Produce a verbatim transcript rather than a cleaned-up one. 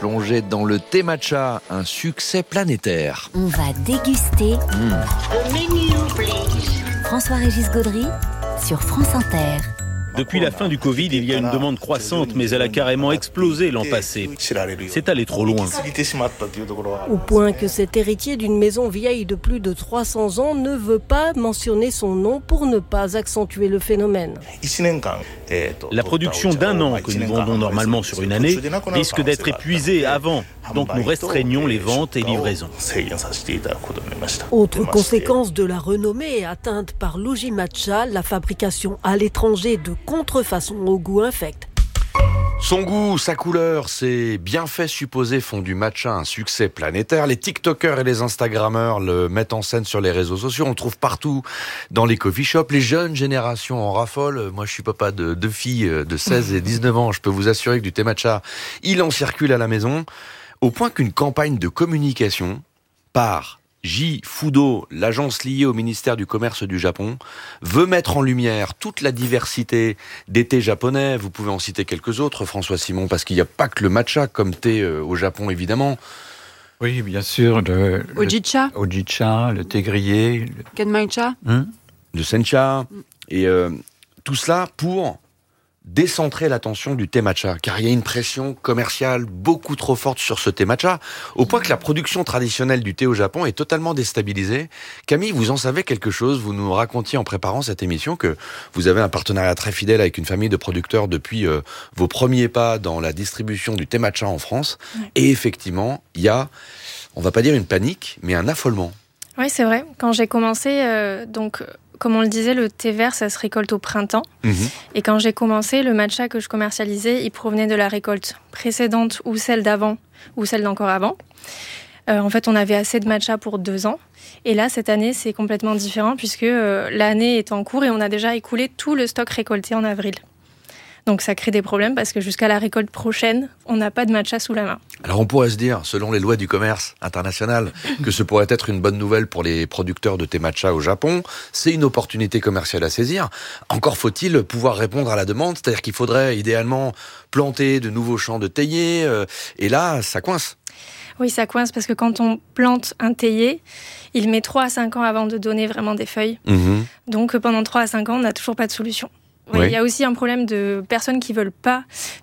plongée dans le thé matcha, un succès planétaire. On va déguster. Mmh. The menu, please. François-Régis Gaudry sur France Inter. Depuis la fin du Covid, il y a une demande croissante, mais elle a carrément explosé l'an passé. C'est allé trop loin. Au point que cet héritier d'une maison vieille de plus de trois cents ans ne veut pas mentionner son nom pour ne pas accentuer le phénomène. La production d'un an que nous vendons normalement sur une année risque d'être épuisée avant. Donc nous restreignons les ventes et livraisons. Autre conséquence de la renommée atteinte par l'Uji Matcha, la fabrication à l'étranger de contrefaçons au goût infect. Son goût, sa couleur, ses bienfaits supposés font du matcha un succès planétaire. Les TikTokers et les Instagrammeurs le mettent en scène sur les réseaux sociaux. On le trouve partout dans les coffee shops. Les jeunes générations en raffolent. Moi, je suis papa de deux filles de seize et dix-neuf ans. Je peux vous assurer que du thé matcha, il en circule à la maison. Au point qu'une campagne de communication par J. Fudo, l'agence liée au ministère du Commerce du Japon, veut mettre en lumière toute la diversité des thés japonais. Vous pouvez en citer quelques autres, François Simon, parce qu'il n'y a pas que le matcha comme thé euh, au Japon, évidemment. Oui, bien sûr. Le, Ojicha. Le, Ojicha, le thé grillé. Le... Kenmaicha. Hum le sencha. Mm. Et euh, tout cela pour décentrer l'attention du thé matcha, car il y a une pression commerciale beaucoup trop forte sur ce thé matcha, au point que la production traditionnelle du thé au Japon est totalement déstabilisée. Camille, vous en savez quelque chose? Vous nous racontiez en préparant cette émission que vous avez un partenariat très fidèle avec une famille de producteurs depuis euh, vos premiers pas dans la distribution du thé matcha en France. Ouais. Et effectivement, il y a, on va pas dire une panique, mais un affolement. Oui, c'est vrai. Quand j'ai commencé, euh, donc... Comme on le disait, le thé vert, ça se récolte au printemps. Mmh. Et quand j'ai commencé, le matcha que je commercialisais, il provenait de la récolte précédente ou celle d'avant, ou celle d'encore avant. Euh, en fait, on avait assez de matcha pour deux ans. Et là, cette année, c'est complètement différent puisque euh, l'année est en cours et on a déjà écoulé tout le stock récolté en avril. Donc ça crée des problèmes parce que jusqu'à la récolte prochaine, on n'a pas de matcha sous la main. Alors on pourrait se dire, selon les lois du commerce international, que ce pourrait être une bonne nouvelle pour les producteurs de thé matcha au Japon. C'est une opportunité commerciale à saisir. Encore faut-il pouvoir répondre à la demande, c'est-à-dire qu'il faudrait idéalement planter de nouveaux champs de théiers. Euh, et là, ça coince. Oui, ça coince parce que quand on plante un théier, il met trois à cinq ans avant de donner vraiment des feuilles. Mmh. Donc pendant trois à cinq ans, on n'a toujours pas de solution. Oui, oui. Il y a aussi un problème de personnes qui ne veulent pas